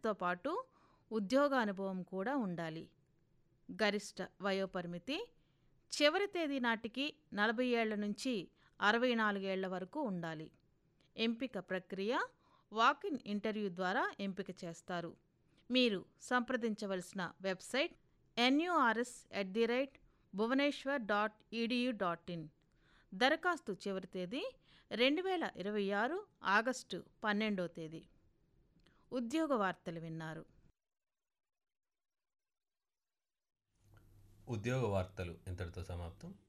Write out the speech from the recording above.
వయసుతో పాటు ఉద్యోగ అనుభవం కూడా ఉండాలి. గరిష్ట వయోపరిమితి చివరి తేదీ నాటికి 40 ఏళ్ల నుంచి 64 ఏళ్ల వరకు ఉండాలి. ఎంపిక ప్రక్రియ వాకిన్ ఇంటర్వ్యూ ద్వారా ఎంపిక చేస్తారు. మీరు సంప్రదించవలసిన వెబ్సైట్ nurs@bhubaneswar.edu.in. దరఖాస్తు చివరి తేదీ 2026 ఆగస్టు 12వ తేదీ. ఉద్యోగ వార్తలు విన్నారు. ఉద్యోగ వార్తలు ఇంతటితో సమాప్తం.